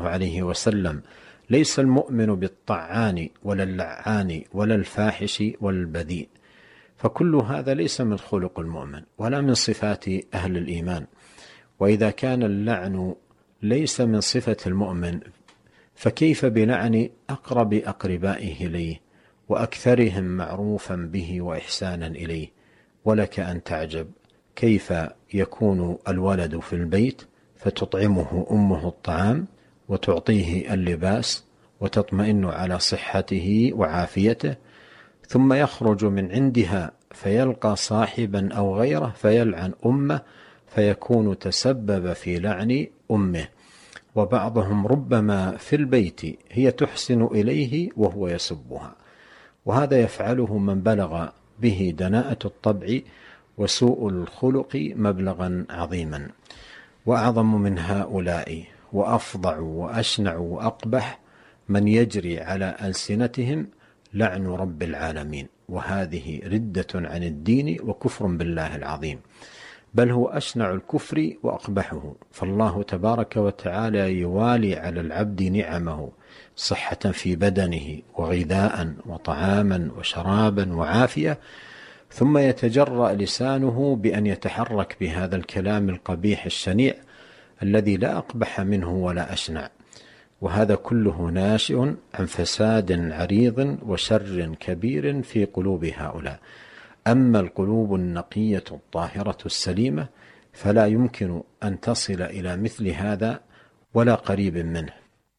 عليه وسلم: ليس المؤمن بالطعان ولا اللعان ولا الفاحش والبذيء. فكل هذا ليس من خلق المؤمن ولا من صفات أهل الإيمان. وإذا كان اللعن ليس من صفة المؤمن، فكيف بلعن أقرب أقربائه إليه وأكثرهم معروفا به وإحسانا إليه؟ ولك أن تعجب كيف يكون الولد في البيت فتطعمه أمه الطعام وتعطيه اللباس وتطمئن على صحته وعافيته، ثم يخرج من عندها فيلقى صاحبا أو غيره فيلعن أمه فيكون تسبب في لعن أمه. وبعضهم ربما في البيت هي تحسن إليه وهو يسبها، وهذا يفعله من بلغ به دناءة الطبع وسوء الخلق مبلغا عظيما. وأعظم من هؤلاء وأفظع وأشنع وأقبح من يجري على ألسنتهم لعن رب العالمين، وهذه ردة عن الدين وكفر بالله العظيم، بل هو أشنع الكفر وأقبحه. فالله تبارك وتعالى يوالي على العبد نعمه: صحة في بدنه وغذاء وطعاما وشرابا وعافية، ثم يتجرأ لسانه بأن يتحرك بهذا الكلام القبيح الشنيع الذي لا أقبح منه ولا أشنع. وهذا كله ناشئ عن فساد عريض وشر كبير في قلوب هؤلاء. أما القلوب النقية الطاهرة السليمة فلا يمكن أن تصل إلى مثل هذا ولا قريب منه.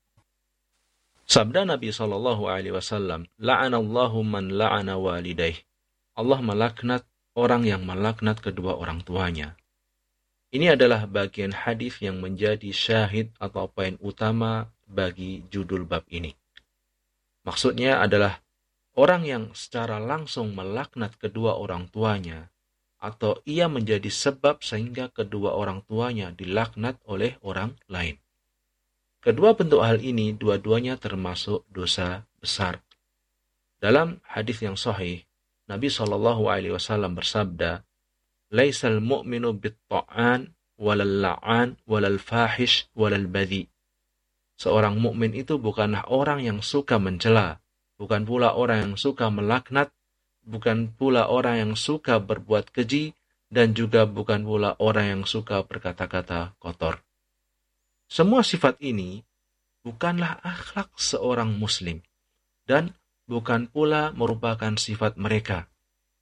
Sabda Nabi SAW, la'anallahu man la'ana walidaih. Allah melaknat orang yang melaknat kedua orang tuanya. Ini adalah bagian hadis yang menjadi syahid atau poin utama bagi judul bab ini. Maksudnya adalah orang yang secara langsung melaknat kedua orang tuanya, atau ia menjadi sebab sehingga kedua orang tuanya dilaknat oleh orang lain. Kedua bentuk hal ini dua-duanya termasuk dosa besar. Dalam hadis yang sahih, Nabi SAW bersabda, "Laisal mu'minu bit-ta'an walal la'an walal fahish walal badhi." Seorang mukmin itu bukanlah orang yang suka mencela, bukan pula orang yang suka melaknat, bukan pula orang yang suka berbuat keji, dan juga bukan pula orang yang suka berkata-kata kotor. Semua sifat ini bukanlah akhlak seorang muslim, dan bukan pula merupakan sifat mereka.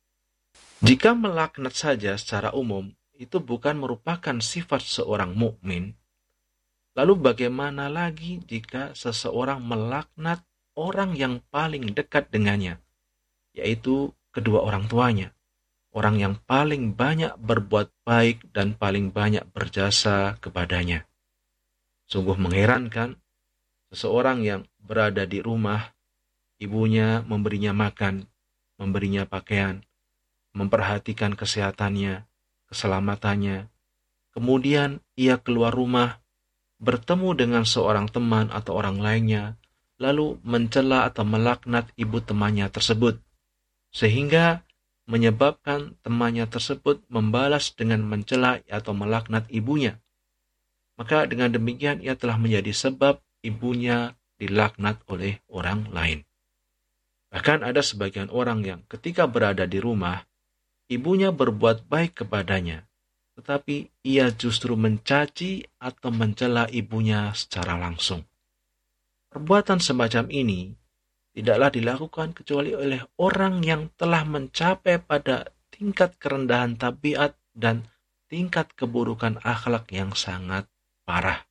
Jika melaknat saja secara umum, itu bukan merupakan sifat seorang mukmin, lalu bagaimana lagi jika seseorang melaknat orang yang paling dekat dengannya, yaitu kedua orang tuanya, orang yang paling banyak berbuat baik dan paling banyak berjasa kepadanya. Sungguh mengherankan, seseorang yang berada di rumah, ibunya memberinya makan, memberinya pakaian, memperhatikan kesehatannya, keselamatannya. Kemudian ia keluar rumah, bertemu dengan seorang teman atau orang lainnya, lalu mencela atau melaknat ibu temannya tersebut, sehingga menyebabkan temannya tersebut membalas dengan mencela atau melaknat ibunya. Maka dengan demikian ia telah menjadi sebab ibunya dilaknat oleh orang lain. Bahkan ada sebagian orang yang ketika berada di rumah, ibunya berbuat baik kepadanya, tetapi ia justru mencaci atau mencela ibunya secara langsung. Perbuatan semacam ini tidaklah dilakukan kecuali oleh orang yang telah mencapai pada tingkat kerendahan tabiat dan tingkat keburukan akhlak yang sangat parah.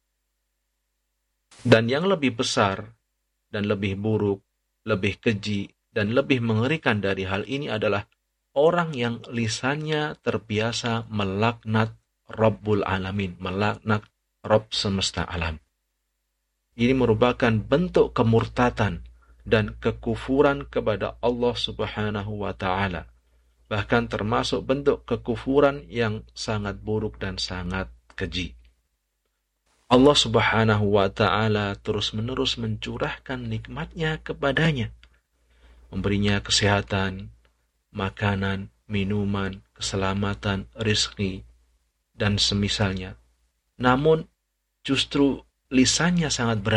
Dan yang lebih besar dan lebih buruk, lebih keji dan lebih mengerikan dari hal ini adalah orang yang lisannya terbiasa melaknat Rabbul Alamin, melaknat Rabb semesta alam. Ini merupakan bentuk kemurtatan dan kekufuran kepada Allah Subhanahu wa Ta'ala. Bahkan termasuk bentuk kekufuran yang sangat buruk dan sangat keji. Allah Subhanahu wa Ta'ala terus-menerus mencurahkan nikmatnya kepadanya, memberinya kesehatan, makanan, minuman, keselamatan, rezeki, dan semisalnya. Namun justru lisannya sangat berat